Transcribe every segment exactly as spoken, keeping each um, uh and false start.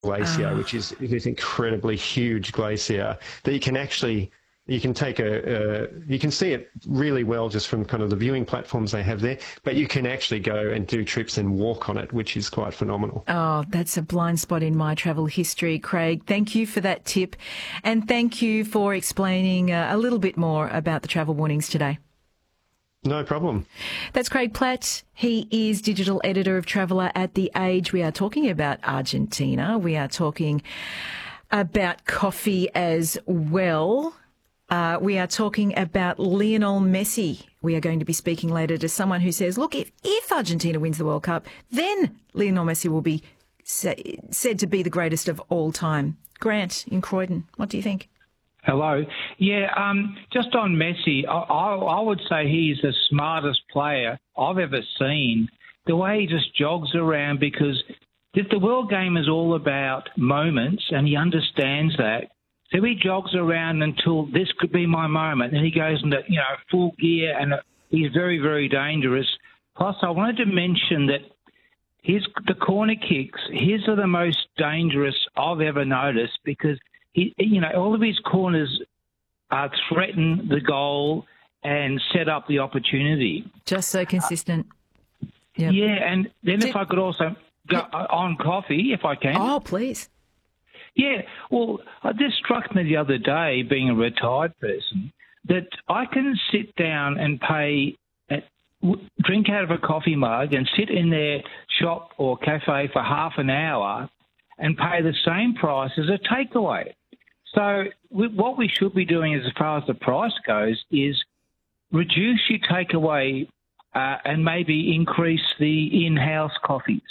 Glacier, Oh. which is this incredibly huge glacier that you can actually, you can take a, uh, you can see it really well just from kind of the viewing platforms they have there, but you can actually go and do trips and walk on it, which is quite phenomenal. Oh, that's a blind spot in my travel history, Craig. Thank you for that tip. And thank you for explaining uh, a little bit more about the travel warnings today. No problem. That's Craig Platt. He is digital editor of Traveller at The Age. We are talking about Argentina. We are talking about coffee as well. Uh, we are talking about Lionel Messi. We are going to be speaking later to someone who says, look, if, if Argentina wins the World Cup, then Lionel Messi will be sa- said to be the greatest of all time. Grant in Croydon, what do you think? Hello. Yeah, um, just on Messi, I, I, I would say he's the smartest player I've ever seen. The way he just jogs around, because the, the world game is all about moments, and he understands that. So he jogs around until this could be my moment, and he goes into, you know, full gear, and he's very, very dangerous. Plus, I wanted to mention that his the corner kicks, his are the most dangerous I've ever noticed, because He, you know, all of his corners uh, threaten the goal and set up the opportunity. Just so consistent. Uh, yep. Yeah, and then Did, if I could also go on coffee, if I can. Oh, please. Yeah, well, uh, this struck me the other day, being a retired person, that I can sit down and pay, uh, w- drink out of a coffee mug and sit in their shop or cafe for half an hour and pay the same price as a takeaway. So we, what we should be doing as far as the price goes is reduce your takeaway uh, and maybe increase the in-house coffees.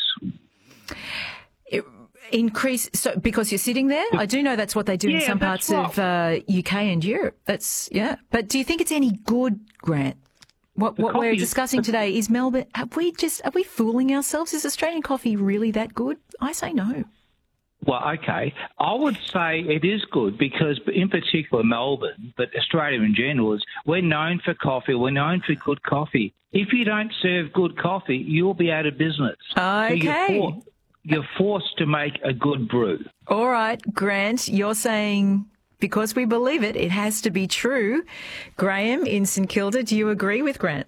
It, increase, so because you're sitting there? I do know that's what they do in Yeah, some that's parts of uh, U K and Europe. That's, yeah. But do you think it's any good, Grant? What, what we're coffee- discussing today is Melbourne. Have we just, are we fooling ourselves? Is Australian coffee really that good? I say no. Well, okay. I would say it is good because, in particular, Melbourne, but Australia in general, is we're known for coffee. We're known for good coffee. If you don't serve good coffee, you'll be out of business. Okay. So you're, for, you're forced to make a good brew. All right, Grant, you're saying because we believe it, it has to be true. Graham in St Kilda, do you agree with Grant?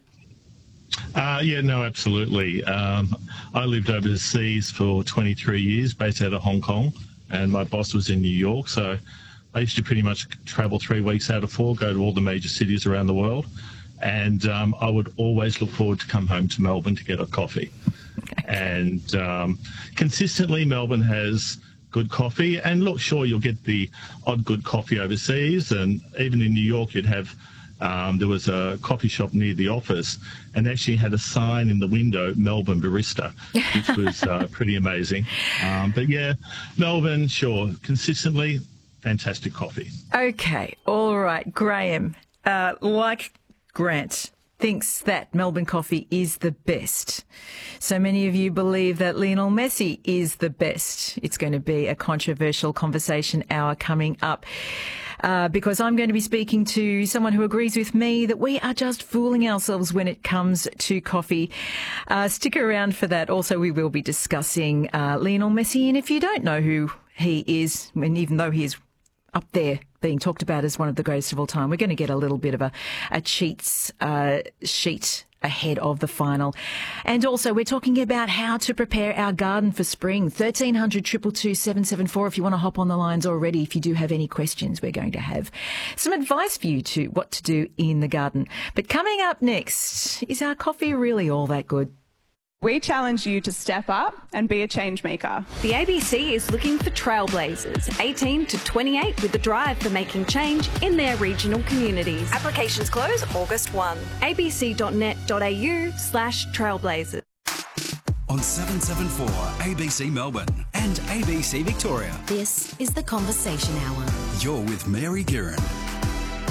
Uh, yeah, no, absolutely. Um, I lived overseas for twenty-three years, based out of Hong Kong, and my boss was in New York. So I used to pretty much travel three weeks out of four, go to all the major cities around the world. And um, I would always look forward to come home to Melbourne to get a coffee. And um, consistently, Melbourne has good coffee. And look, sure, you'll get the odd good coffee overseas. And even in New York, you'd have Um, there was a coffee shop near the office and actually had a sign in the window, Melbourne Barista, which was uh, pretty amazing. Um, but yeah, Melbourne, sure, consistently, fantastic coffee. Okay, all right. Graham, uh, like Grant, thinks that Melbourne coffee is the best. So many of you believe that Lionel Messi is the best. It's going to be a controversial conversation hour coming up. Uh, because I'm going to be speaking to someone who agrees with me that we are just fooling ourselves when it comes to coffee. Uh, stick around for that. Also, we will be discussing uh, Lionel Messi. And if you don't know who he is, and even though he is up there being talked about as one of the greatest of all time, we're going to get a little bit of a, a cheats uh, sheet ahead of the final. And also, we're talking about how to prepare our garden for spring. thirteen hundred, two two two, seven seven four if you want to hop on the lines already. If you do have any questions, we're going to have some advice for you to what to do in the garden. But coming up next, is our coffee really all that good? We challenge you to step up and be a change maker. The A B C is looking for trailblazers, eighteen to twenty-eight, with a drive for making change in their regional communities. Applications close August first. abc.net.au slash trailblazers. On seven seven four A B C Melbourne and A B C Victoria. This is The Conversation Hour. You're with Mary Giron.